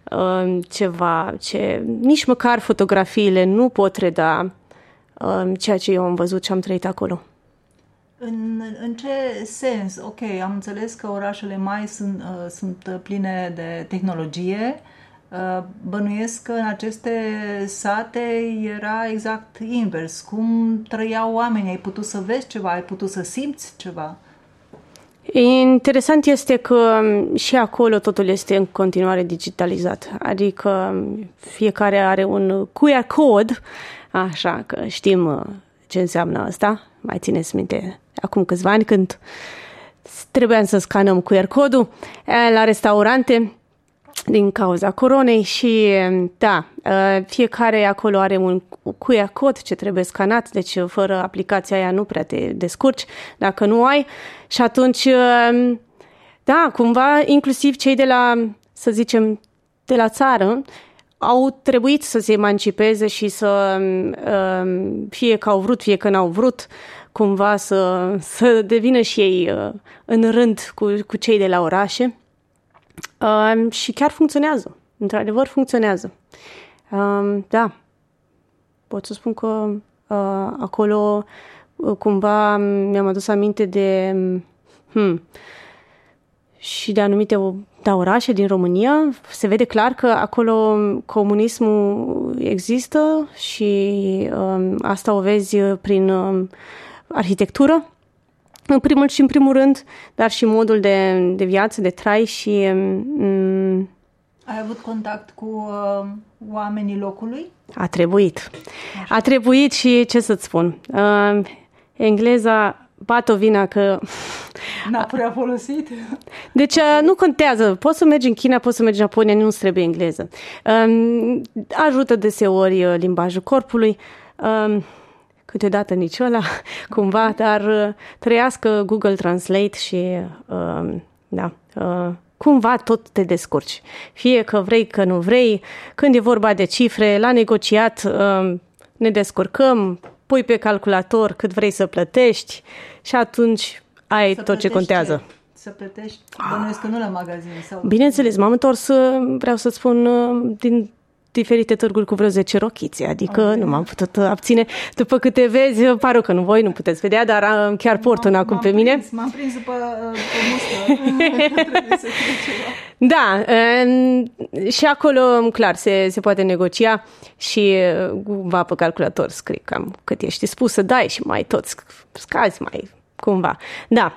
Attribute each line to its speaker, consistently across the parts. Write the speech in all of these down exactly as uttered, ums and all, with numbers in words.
Speaker 1: uh, ceva ce nici măcar fotografiile nu pot reda uh, ceea ce eu am văzut și am trăit acolo.
Speaker 2: În, în ce sens? Ok, am înțeles că orașele mai sunt, uh, sunt pline de tehnologie. Uh, bănuiesc că în aceste sate era exact invers. Cum trăiau oamenii? Ai putut să vezi ceva? Ai putut să simți ceva?
Speaker 1: Interesant este că și acolo totul este în continuare digitalizat. Adică fiecare are un Q R code, așa că știm ce înseamnă asta. Mai țineți minte acum câțiva ani când trebuia să scanăm Q R codul la restaurante din cauza coronei și da, fiecare acolo are un Q R cod ce trebuie scanat, deci fără aplicația aia nu prea te descurci dacă nu ai și atunci da, cumva inclusiv cei de la, să zicem, de la țară au trebuit să se emancipeze și să fie că au vrut, fie că n-au vrut, cumva să, să devină și ei în rând cu, cu cei de la orașe. Uh, și chiar funcționează. Într-adevăr, funcționează. Uh, da. Pot să spun că uh, acolo uh, cumva mi-am adus aminte de hmm, și de anumite da, orașe din România. Se vede clar că acolo comunismul există și uh, asta o vezi prin uh, arhitectură. În primul și în primul rând, dar și modul de, de viață, de trai și... Um,
Speaker 2: Ai avut contact cu uh, oamenii locului?
Speaker 1: A trebuit. Așa. A trebuit și ce să-ți spun. Uh, engleza bat-o vina că...
Speaker 2: N-a prea folosit?
Speaker 1: Deci uh, nu contează. Poți să mergi în China, poți să mergi în Japonia, nu-ți trebuie engleză. Uh, ajută deseori uh, limbajul corpului. Uh, câteodată nici ăla, cumva, dar uh, trăiască Google Translate și, uh, da, uh, cumva tot te descurci. Fie că vrei, că nu vrei, când e vorba de cifre, la negociat uh, ne descurcăm, pui pe calculator cât vrei să plătești și atunci ai să tot ce contează.
Speaker 2: Ce? Să plătești? Bănuiesc că nu la magazin. Sau...
Speaker 1: Bineînțeles, m-am întors, vreau să spun, din diferite târguri cu vreo zece rochițe, adică okay. Nu m-am putut abține. După câte vezi, pare că nu voi, nu puteți vedea, dar chiar port una acum pe
Speaker 2: prins,
Speaker 1: mine.
Speaker 2: M-am prins după pe muscă. Trebuie să fie ceva.
Speaker 1: Da, și acolo, clar, se, se poate negocia și cumva pe calculator scrii cam cât ești dispus să dai și mai tot scazi, mai cumva. Da,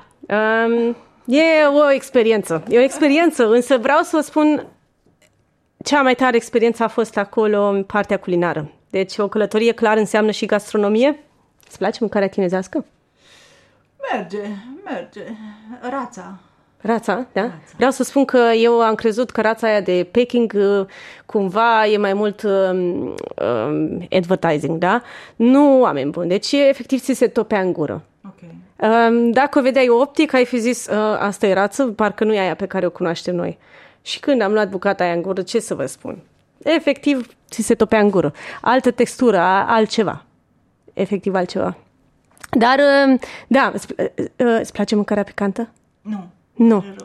Speaker 1: e o experiență, e o experiență, însă vreau să vă spun cea mai tare experiență a fost acolo în partea culinară. Deci o călătorie clar înseamnă și gastronomie. Îți place mâncarea chinezească?
Speaker 2: Merge, merge. Rața.
Speaker 1: Rața, da?
Speaker 2: Rața.
Speaker 1: Vreau să spun că eu am crezut că rața aia de Peking cumva e mai mult um, um, advertising, da? Nu, oameni buni. Deci efectiv ți se topea în gură.
Speaker 2: Okay.
Speaker 1: Um, dacă vedeai o optic, ai fi zis uh, asta e rață, parcă nu e aia pe care o cunoaștem noi. Și când am luat bucata aia în gură, ce să vă spun? Efectiv, ți se topea în gură. Altă textură, altceva. Efectiv altceva. Dar, da, îți, îți place mâncarea picantă?
Speaker 2: Nu.
Speaker 1: Nu.
Speaker 2: Îmi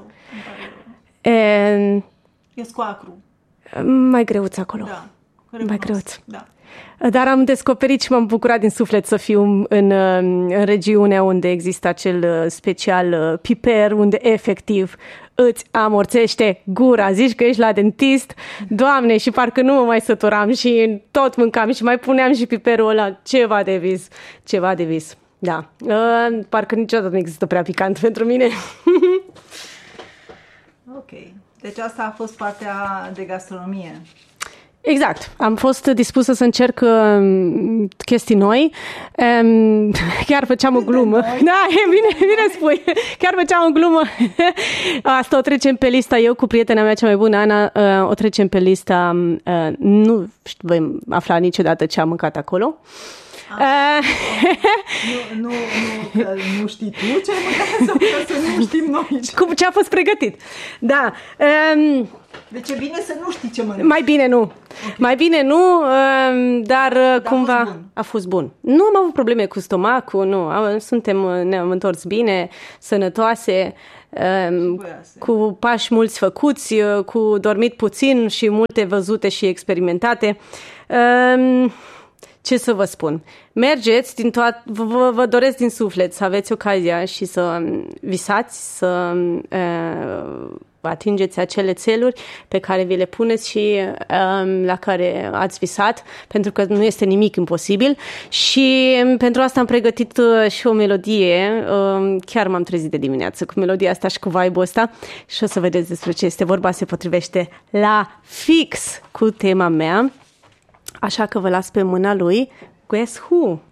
Speaker 2: pare rău. E... E-s cu acru.
Speaker 1: Mai greuț acolo.
Speaker 2: Da.
Speaker 1: Mai greuț.
Speaker 2: Da.
Speaker 1: Dar am descoperit și m-am bucurat din suflet să fiu în, în regiunea unde există acel special piper, unde efectiv îți amorțește gura. Zici că ești la dentist, Doamne, și parcă nu mă mai săturam și tot mâncam și mai puneam și piperul ăla. Ceva de vis, ceva de vis. Da, uh, parcă niciodată nu există prea picant pentru mine.
Speaker 2: Ok, deci asta a fost partea de gastronomie.
Speaker 1: Exact. Am fost dispusă să încerc uh, chestii noi. Um, chiar făceam o glumă. Da, e bine, bine spui. Chiar făceam o glumă. Asta o trecem pe lista. Eu cu prietena mea cea mai bună, Ana, uh, o trecem pe lista. Uh, nu voi afla niciodată ce am mâncat acolo.
Speaker 2: Ah, nu, nu, nu, că nu știi tu ce ai mâncat sau că să nu știm noi ce...
Speaker 1: Cum, ce a fost pregătit. Da. Um,
Speaker 2: deci e bine să nu știi ce mănânci.
Speaker 1: Mai bine nu. Okay. Mai bine nu, um, dar, dar cumva
Speaker 2: a fost,
Speaker 1: a fost bun. Nu am avut probleme cu stomacul, nu. Suntem, ne-am întors bine, sănătoase. cu pași mulți făcuți, cu dormit puțin și multe văzute și experimentate. Ce să vă spun? Mergeți, din toat, vă, vă doresc din suflet să aveți ocazia și să visați, să uh, atingeți acele țeluri pe care vi le puneți și uh, la care ați visat, pentru că nu este nimic imposibil. Și pentru asta am pregătit uh, și o melodie. Uh, chiar m-am trezit de dimineață cu melodia asta și cu vibe-ul ăsta și o să vedeți despre ce este vorba. Se potrivește la fix cu tema mea. Așa că vă las pe mâna lui Guess Who?